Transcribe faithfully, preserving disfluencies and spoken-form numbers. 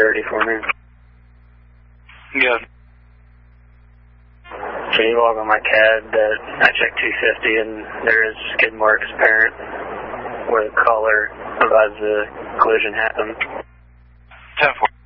thirty for me. Yeah. Can you log on my C A D that I checked two fifty and there is skid marks apparent where the caller provides the collision happened? ten four.